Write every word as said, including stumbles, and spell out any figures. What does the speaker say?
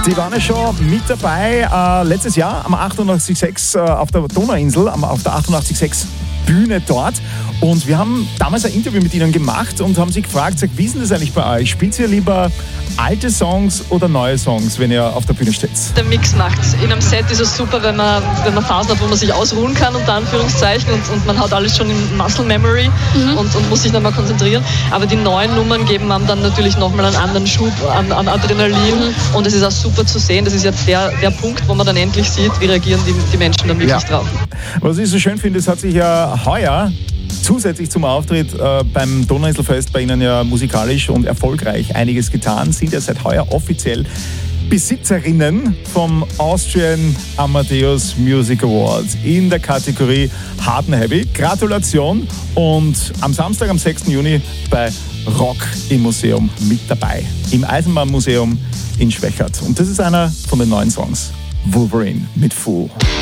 Die waren ja schon mit dabei äh, letztes Jahr am achtundachtzig Komma sechs äh, auf der Donauinsel, am, auf der achtundachtzig Komma sechs Bühne dort. Und wir haben damals ein Interview mit ihnen gemacht und haben sie gefragt, sag, wie ist denn das eigentlich bei euch? Spielt ihr lieber alte Songs oder neue Songs, wenn ihr auf der Bühne steht? Der Mix macht's. In einem Set ist es super, wenn man, wenn man Phasen hat, wo man sich ausruhen kann, unter Anführungszeichen, und, und man hat alles schon in Muscle Memory mhm. und, und muss sich nochmal konzentrieren. Aber die neuen Nummern geben einem dann natürlich nochmal einen anderen Schub an, an Adrenalin mhm. und es ist auch super zu sehen. Das ist jetzt der, der Punkt, wo man dann endlich sieht, wie reagieren die, die Menschen dann wirklich ja. drauf. Was ich so schön finde, es hat sich ja heuer zusätzlich zum Auftritt äh, beim Donauinselfest bei Ihnen ja musikalisch und erfolgreich einiges getan, sind ja seit heuer offiziell Besitzerinnen vom Austrian Amadeus Music Awards in der Kategorie Hard and Heavy. Gratulation und am Samstag, am sechsten Juni bei Rock im Museum mit dabei, im Eisenbahnmuseum in Schwechat. Und das ist einer von den neuen Songs, Wolverine mit Fool.